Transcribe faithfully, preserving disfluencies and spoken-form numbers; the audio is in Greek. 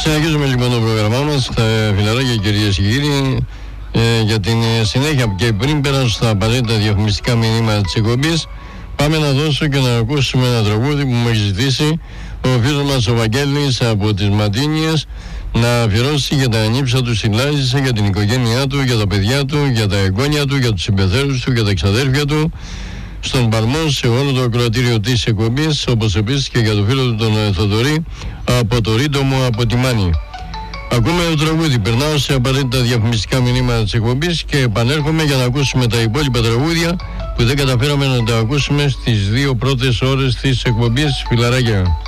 Συνεχίζουμε λοιπόν το πρόγραμμά μας, τα φιλαράκια κυρίες και κύριοι, ε, για την συνέχεια και πριν πέρασω στα απαραίτητα διαφημιστικά μηνύματα της εκπομπής, πάμε να δώσω και να ακούσουμε ένα τραγούδι που μου έχει ζητήσει ο φίλος μας ο Βαγγέλης από τις Μαντίνιες να αφιερώσει για τα ανήψα του συλλάζησε, για την οικογένειά του, για τα παιδιά του, για τα εγγόνια του, για τους συμπεθέρους του, για τα ξαδέρφια του, στον Παλμό, σε όλο το ακροατήριο της εκπομπής, όπως επίσης και για το φίλο του τον Θοδωρή από το Ρίτομο από τη Μάνη. Ακούμε το τραγούδι, περνάω σε απαραίτητα διαφημιστικά μηνύματα της εκπομπής και επανέρχομαι για να ακούσουμε τα υπόλοιπα τραγούδια που δεν καταφέραμε να τα ακούσουμε στις δύο πρώτες ώρες της εκπομπής, φιλαράκια.